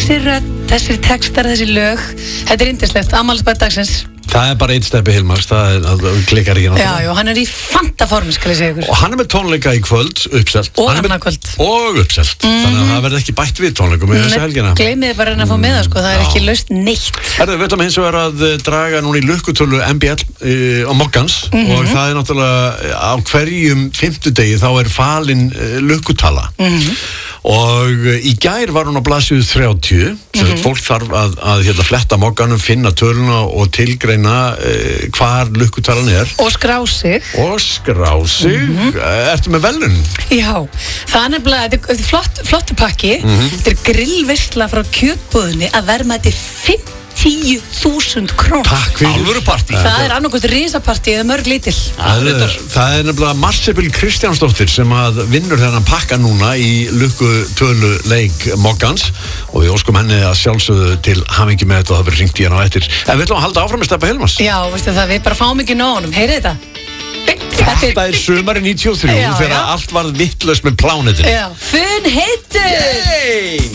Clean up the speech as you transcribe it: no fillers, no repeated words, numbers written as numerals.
þessi rödd, þessir textar, þessi lög. Þetta yndislegt, afmælisbarn dagsins. Það bara einn steppi Hilmars, það klikkar ekki náttúrulega. Já, hann í fantaform, skal ég segja ykkur. Og hann með tónleika í kvöld, uppselt. Og annað kvöld. Og uppselt. Þannig að það verður ekki bætt við tónleikum í þessu helgina. Gleymið bara að fá með það, sko, það ekki laust neitt. Herðu, við ætlum hins vegar að draga núna í lukkutölu MBL á Moggans og það náttúrulega á hverjum fimmtudegi þá falin lukkutala. Og í gær var hún á blaðsíðu 30 sem fólk þarf að fletta Mogganum, finna töluna og tilgreina hvar lukkutalan og skrá sig Ertu með velun? Já, það nefnilega, þetta er flottu pakki þetta grillveisla frá kjötbúðinni að verðmæti 10.000 krónur. Takk fyrir. Alvöru partí. Það annarkvæmt risapartí eða mörg lítil. Það er nefnilega Marsebil Kristjánsdóttir sem að vinnur þennan pakka núna í lukkutölu leik Moggans og við óskum henni að sjálfsögðu til hamingju með þetta og það verður hringt í hérna á eftir. En við ætlum að halda áfram með Stebba Hilmars. Já, veistu það, við bara fáum ekki nóg honum. Heyrið þetta? Þetta er sumari 93 þegar allt varð vitlaust með plánetinu. Já, fun heitur!